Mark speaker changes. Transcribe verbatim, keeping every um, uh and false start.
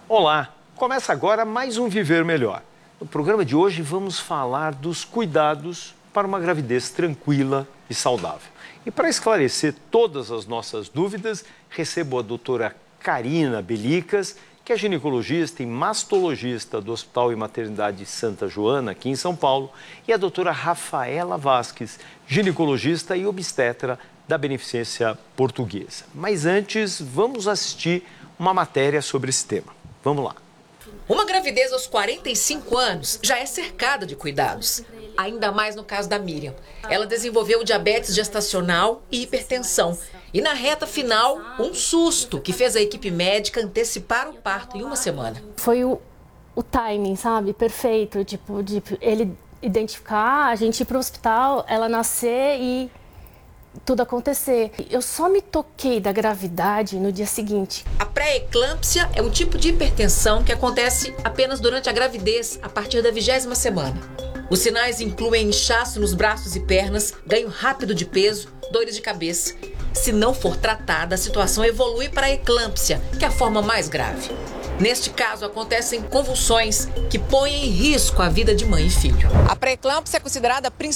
Speaker 1: Olá, começa agora mais um Viver Melhor. No programa de hoje vamos falar dos cuidados para uma gravidez tranquila e saudável. E para esclarecer todas as nossas dúvidas, recebo a doutora Karina Belicas, que é ginecologista e mastologista do Hospital e Maternidade Santa Joana, aqui em São Paulo, e a doutora Rafaela Vasques, ginecologista e obstetra da Beneficência Portuguesa. Mas antes, vamos assistir uma matéria sobre esse tema. Vamos lá.
Speaker 2: Uma gravidez aos quarenta e cinco anos já é cercada de cuidados, ainda mais no caso da Miriam. Ela desenvolveu diabetes gestacional e hipertensão. E na reta final, um susto que fez a equipe médica antecipar o parto em uma semana.
Speaker 3: Foi o, o timing, sabe? Perfeito, tipo, de ele identificar, a gente ir para o hospital, ela nascer e tudo acontecer. Eu só me toquei da gravidade no dia seguinte.
Speaker 2: A pré-eclâmpsia é um tipo de hipertensão que acontece apenas durante a gravidez, a partir da vigésima semana. Os sinais incluem inchaço nos braços e pernas, ganho rápido de peso, dores de cabeça. Se não for tratada, a situação evolui para a eclâmpsia, que é a forma mais grave. Neste caso, acontecem convulsões que põem em risco a vida de mãe e filho. A pré-eclâmpsia é considerada a principal